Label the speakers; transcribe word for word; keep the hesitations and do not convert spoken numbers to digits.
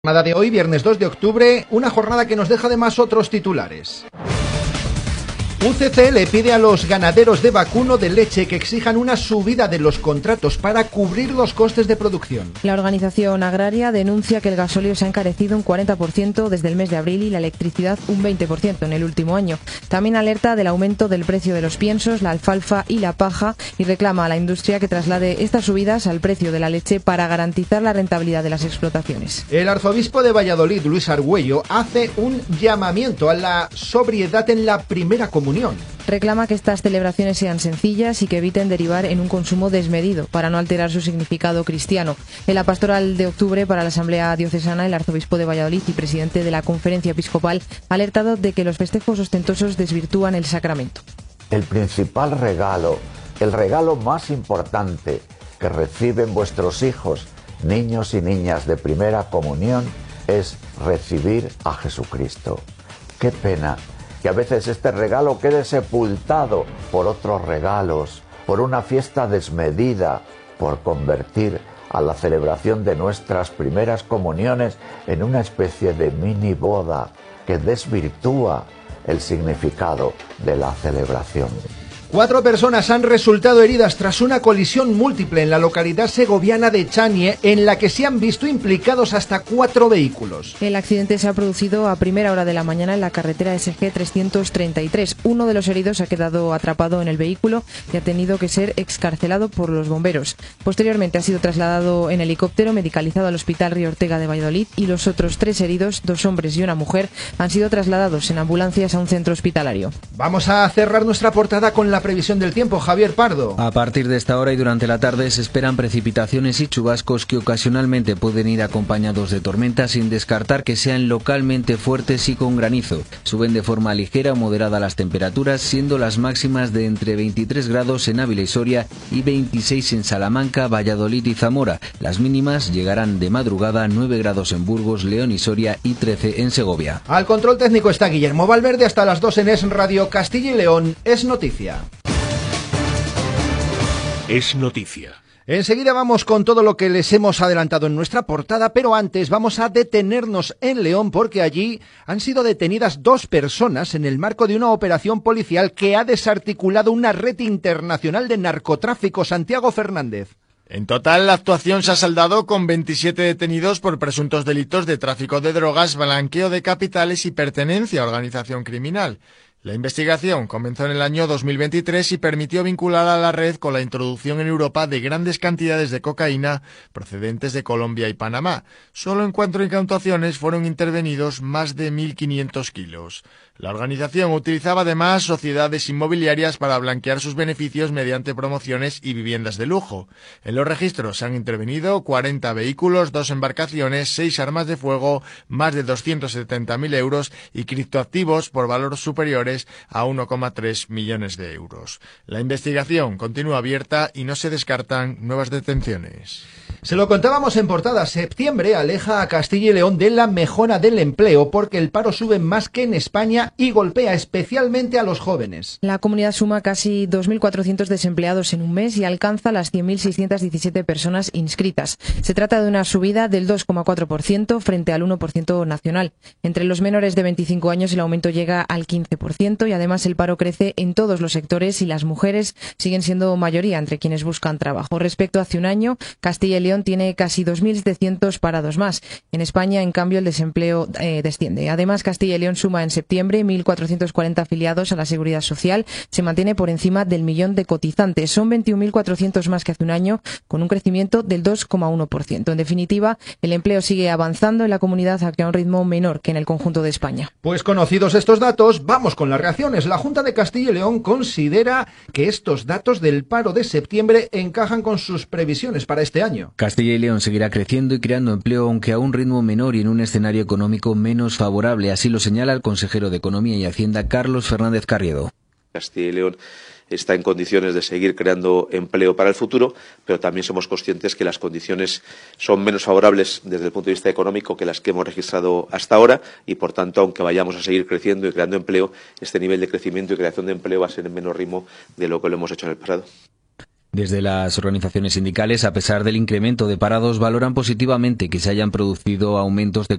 Speaker 1: Jornada de hoy, viernes dos de octubre, una jornada que nos deja además otros titulares. U C C le pide a los ganaderos de vacuno de leche que exijan una subida de los contratos para cubrir los costes de producción.
Speaker 2: La organización agraria denuncia que el gasóleo se ha encarecido un cuarenta por ciento desde el mes de abril y la electricidad un veinte por ciento en el último año. También alerta del aumento del precio de los piensos, la alfalfa y la paja y reclama a la industria que traslade estas subidas al precio de la leche para garantizar la rentabilidad de las explotaciones.
Speaker 1: El arzobispo de Valladolid, Luis Argüello, hace un llamamiento a la sobriedad en la primera comunión.
Speaker 2: Reclama que estas celebraciones sean sencillas y que eviten derivar en un consumo desmedido para no alterar su significado cristiano. En la pastoral de octubre para la Asamblea Diocesana, el arzobispo de Valladolid y presidente de la Conferencia Episcopal ha alertado de que los festejos ostentosos desvirtúan el sacramento.
Speaker 3: El principal regalo, el regalo más importante que reciben vuestros hijos, niños y niñas de primera comunión, es recibir a Jesucristo. Qué pena que a veces este regalo quede sepultado por otros regalos, por una fiesta desmedida, por convertir a la celebración de nuestras primeras comuniones en una especie de mini boda que desvirtúa el significado de la celebración.
Speaker 1: Cuatro personas han resultado heridas tras una colisión múltiple en la localidad segoviana de Chanie, en la que se han visto implicados hasta cuatro vehículos.
Speaker 2: El accidente se ha producido a primera hora de la mañana en la carretera S G trescientos treinta y tres. Uno de los heridos ha quedado atrapado en el vehículo y ha tenido que ser excarcelado por los bomberos. Posteriormente ha sido trasladado en helicóptero medicalizado al Hospital Río Ortega de Valladolid y los otros tres heridos, dos hombres y una mujer, han sido trasladados en ambulancias a un centro hospitalario.
Speaker 1: Vamos a cerrar nuestra portada con la previsión del tiempo. Javier Pardo.
Speaker 4: A partir de esta hora y durante la tarde se esperan precipitaciones y chubascos que ocasionalmente pueden ir acompañados de tormentas, sin descartar que sean localmente fuertes y con granizo. Suben de forma ligera o moderada las temperaturas, siendo las máximas de entre veintitrés grados en Ávila y Soria y veintiséis en Salamanca, Valladolid y Zamora. Las mínimas llegarán de madrugada, nueve grados en Burgos, León y Soria y trece en Segovia.
Speaker 1: Al control técnico está Guillermo Valverde. Hasta las dos en Es Radio Castilla y León. Es noticia.
Speaker 5: Es noticia.
Speaker 1: Enseguida vamos con todo lo que les hemos adelantado en nuestra portada, pero antes vamos a detenernos en León porque allí han sido detenidas dos personas en el marco de una operación policial que ha desarticulado una red internacional de narcotráfico. Santiago Fernández.
Speaker 6: En total, la actuación se ha saldado con veintisiete detenidos por presuntos delitos de tráfico de drogas, blanqueo de capitales y pertenencia a organización criminal. La investigación comenzó en el año dos mil veintitrés y permitió vincular a la red con la introducción en Europa de grandes cantidades de cocaína procedentes de Colombia y Panamá. Solo en cuatro incautaciones fueron intervenidos más de mil quinientos kilos. La organización utilizaba además sociedades inmobiliarias para blanquear sus beneficios mediante promociones y viviendas de lujo. En los registros se han intervenido cuarenta vehículos, dos embarcaciones, seis armas de fuego, más de doscientos setenta mil euros y criptoactivos por valor superiores a uno coma tres millones de euros. La investigación continúa abierta y no se descartan nuevas detenciones.
Speaker 1: Se lo contábamos en portada. Septiembre aleja a Castilla y León de la mejora del empleo porque el paro sube más que en España y golpea especialmente a los jóvenes.
Speaker 2: La comunidad suma casi dos mil cuatrocientos desempleados en un mes y alcanza las cien mil seiscientas diecisiete personas inscritas. Se trata de una subida del dos coma cuatro por ciento frente al uno por ciento nacional. Entre los menores de veinticinco años el aumento llega al quince por ciento y además el paro crece en todos los sectores y las mujeres siguen siendo mayoría entre quienes buscan trabajo. Respecto a hace un año, Castilla y León tiene casi dos mil setecientos parados más. En España, en cambio, el desempleo eh, desciende. Además, Castilla y León suma en septiembre mil cuatrocientos cuarenta afiliados a la Seguridad Social. Se mantiene por encima del millón de cotizantes. Son veintiún mil cuatrocientos más que hace un año, con un crecimiento del dos coma uno por ciento. En definitiva, el empleo sigue avanzando en la comunidad a un ritmo menor que en el conjunto de España.
Speaker 1: Pues conocidos estos datos, vamos con las reacciones. La Junta de Castilla y León considera que estos datos del paro de septiembre encajan con sus previsiones para este año.
Speaker 4: Castilla y León seguirá creciendo y creando empleo, aunque a un ritmo menor y en un escenario económico menos favorable. Así lo señala el consejero de Economía y Hacienda, Carlos Fernández Carriedo.
Speaker 7: Castilla y León está en condiciones de seguir creando empleo para el futuro, pero también somos conscientes que las condiciones son menos favorables desde el punto de vista económico que las que hemos registrado hasta ahora y, por tanto, aunque vayamos a seguir creciendo y creando empleo, este nivel de crecimiento y creación de empleo va a ser en menor ritmo de lo que lo hemos hecho en el pasado.
Speaker 4: Desde las organizaciones sindicales, a pesar del incremento de parados, valoran positivamente que se hayan producido aumentos de